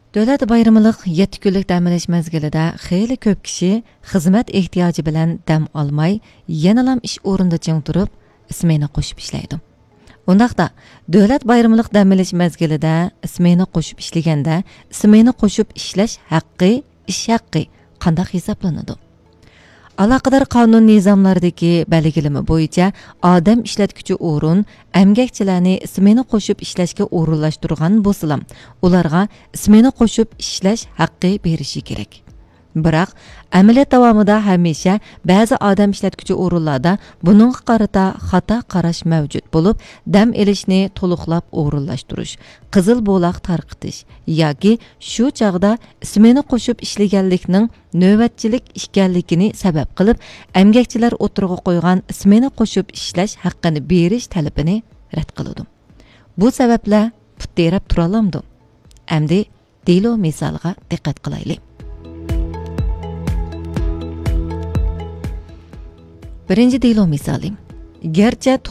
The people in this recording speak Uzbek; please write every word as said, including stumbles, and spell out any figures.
Davlat bayramlıq yetti kunlik dam olish mezgilida xeyli ko'p kishi xizmat ehtiyoji bilan dam olmay, yanalam ish o'rnida jang turib, ismini qo'shib ishlaydi. Undaqda davlat bayramlıq dam olish mezgilida ismini qo'shib ishlaganda, ismini qo'shib ishlash haqqi, ish haqqi qanday hisoblanadi? Aloqador qonun nizomlaridagi belgilama bo'yicha odam ishlatuvchi o'rin emgakchilarni ismini qo'shib ishlashga o'rinlashtirgan bo'lsa, ularga ismini qo'shib ishlash haqqi berishi kerak. Biroq amaliyot davomida hamisha ba'zi odam ishlatuvchi o'rinlarda buningga qarata xato qarash mavjud bo'lib, dam olishni to'liqlab o'rinlashtirish, qizil bo'loq tarqitish yoki shu chog'da ismini qo'shib ishlaganlikning navbatchilik ekanligini sabab qilib, emgakchilar o'tirg'i qo'ygan ismini qo'shib ishlash haqqini berish talabini rad qiladi. Bu sabablar putterab tura olamdi. Endi delo misolga diqqat qilaylik. Birinchi delo misoli. Gerçi